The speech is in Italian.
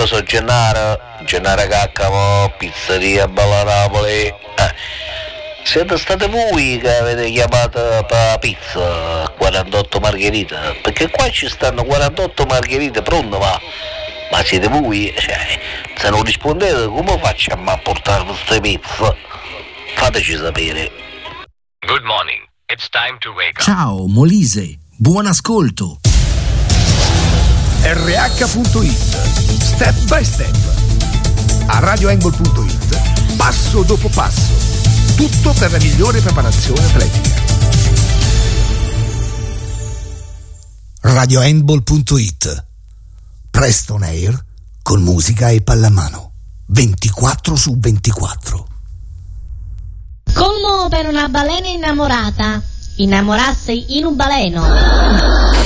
sono Gennaro Caccamo, pizzeria Bella Napoli. Siete state voi che avete chiamato per pizza 48 margherita? Perché qua ci stanno 48 margherite pronte, ma siete voi? Cioè, se non rispondete come facciamo a portare queste pizze? Fateci sapere. Good morning. It's time to wake up. Ciao Molise, buon ascolto. RH.it Step by Step. A radioangle.it passo dopo passo. Tutto per la migliore preparazione atletica. radiohandball.it Preston Air con musica e pallamano 24/24. Colmo per una balena innamorata. Innamorarsi in un baleno.